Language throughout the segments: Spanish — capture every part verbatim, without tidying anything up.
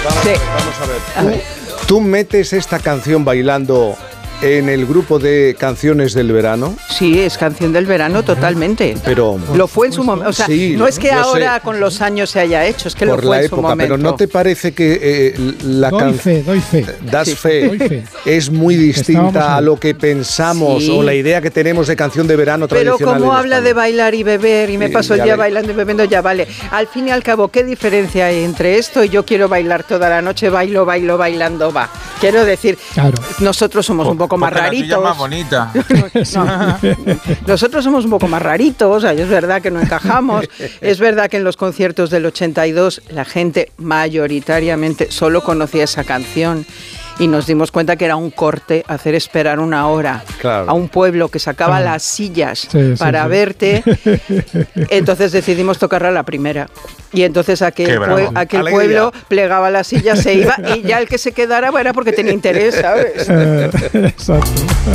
Vamos, sí. a ver, vamos a ver. A ver. ¿Tú, ¿Tú metes esta canción bailando en el grupo de canciones del verano? Sí, es canción del verano totalmente. Pero lo fue en su momento. O sea, sí, no es que ahora sé. con los años se haya hecho, es que Por lo fue la en época, su momento. Pero ¿no te parece que eh, la canción... Doy fe, doy fe. Das sí, fe, doy fe. Es muy distinta a lo que pensamos sí. o la idea que tenemos de canción de verano tradicional. Pero como habla España. de bailar y beber y me sí, paso el día le... bailando y bebiendo, ya vale. Al fin y al cabo, ¿qué diferencia hay entre esto y yo quiero bailar toda la noche, bailo, bailo, bailando, va? Quiero decir, claro. nosotros somos un poco más raritos. bonita. No. Nosotros somos un poco más raritos, o sea, es verdad que no encajamos, es verdad que en los conciertos del ochenta y dos la gente mayoritariamente solo conocía esa canción y nos dimos cuenta que era un corte hacer esperar una hora claro. a un pueblo que sacaba ah. las sillas sí, para sí, verte, entonces decidimos tocarla la primera. Y entonces aquel, pue- aquel pueblo plegaba las sillas, se iba y ya el que se quedara bueno, era porque tenía interés, ¿sabes? Eh, exacto.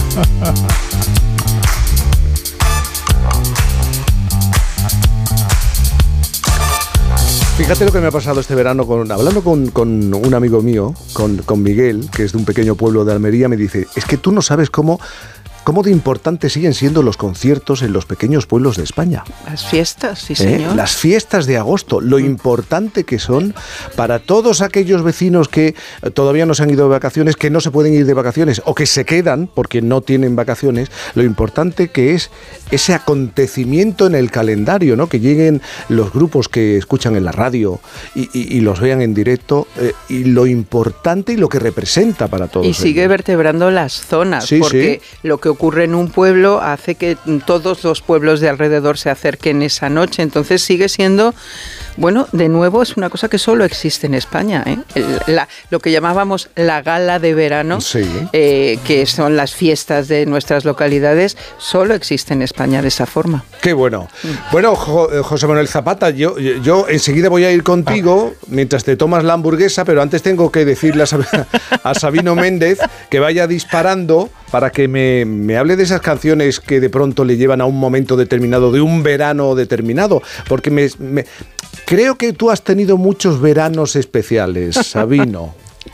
Fíjate lo que me ha pasado este verano, con, hablando con, con un amigo mío, con, con Miguel, que es de un pequeño pueblo de Almería, me dice, es que tú no sabes cómo... ¿Cómo de importantes siguen siendo los conciertos en los pequeños pueblos de España? Las fiestas, sí señor. ¿Eh? Las fiestas de agosto, lo importante que son para todos aquellos vecinos que todavía no se han ido de vacaciones, que no se pueden ir de vacaciones o que se quedan porque no tienen vacaciones, lo importante que es ese acontecimiento en el calendario, ¿no? Que lleguen los grupos que escuchan en la radio y, y, y los vean en directo eh, y lo importante y lo que representa para todos. Y sigue ellos. vertebrando las zonas, sí, porque sí. lo que ocurre en un pueblo hace que todos los pueblos de alrededor se acerquen esa noche, entonces sigue siendo, bueno, de nuevo es una cosa que solo existe en España, ¿eh? El, la, lo que llamábamos la gala de verano, sí. eh, que son las fiestas de nuestras localidades, solo existe en España de esa forma. Qué bueno. Mm. Bueno, jo, José Manuel Zapata, yo, yo enseguida voy a ir contigo ah. mientras te tomas la hamburguesa, pero antes tengo que decirle a, a Sabino Méndez que vaya disparando para que me, me hable de esas canciones que de pronto le llevan a un momento determinado, de un verano determinado, porque me, me creo que tú has tenido muchos veranos especiales, Sabino.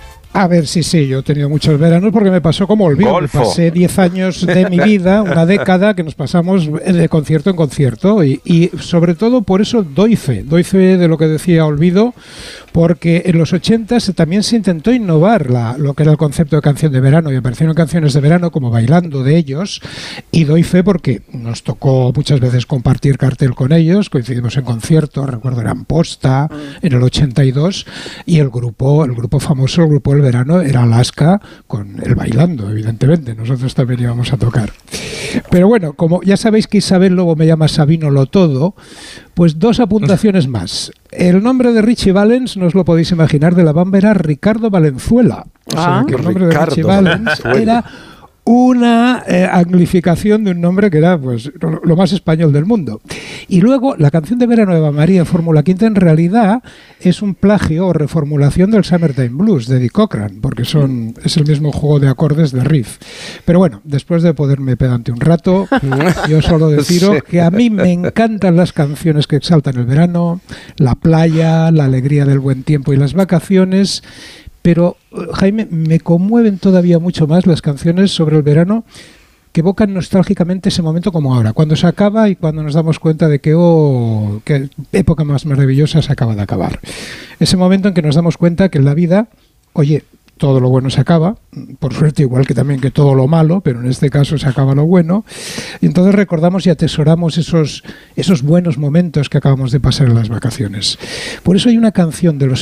A ver, sí, sí, yo he tenido muchos veranos porque me pasó como olvido. Me pasé diez años de mi vida, una década que nos pasamos de concierto en concierto y, y sobre todo por eso doy fe, doy fe de lo que decía Olvido, porque en los ochenta también se intentó innovar la, lo que era el concepto de canción de verano y aparecieron canciones de verano como Bailando de ellos y doy fe porque nos tocó muchas veces compartir cartel con ellos, coincidimos en conciertos, recuerdo era en Posta en el ochenta y dos y el grupo, el grupo famoso, el grupo El Verano era Alaska con el Bailando, evidentemente, nosotros también íbamos a tocar. Pero bueno, como ya sabéis que Isabel luego me llama Sabino Lo Todo, pues dos apuntaciones más. El nombre de Richie Valens, no os lo podéis imaginar, de la bamba era Ricardo Valenzuela. O sea, ah, que el nombre Ricardo de Richie Valens era una eh, anglificación de un nombre que era pues lo, lo más español del mundo. Y luego la canción de verano de Eva María Fórmula Quinta en realidad es un plagio o reformulación del Summertime Blues de Eddie Cochran, porque son es el mismo juego de acordes de riff. Pero bueno, después de poderme pedante un rato, yo solo deciros sí. que a mí me encantan las canciones que exaltan el verano, la playa, la alegría del buen tiempo y las vacaciones. Pero, Jaime, me conmueven todavía mucho más las canciones sobre el verano que evocan nostálgicamente ese momento como ahora, cuando se acaba y cuando nos damos cuenta de que, oh, qué época más maravillosa se acaba de acabar. Ese momento en que nos damos cuenta que en la vida, oye, todo lo bueno se acaba, por suerte igual que también que todo lo malo, pero en este caso se acaba lo bueno, y entonces recordamos y atesoramos esos, esos buenos momentos que acabamos de pasar en las vacaciones. Por eso hay una canción de los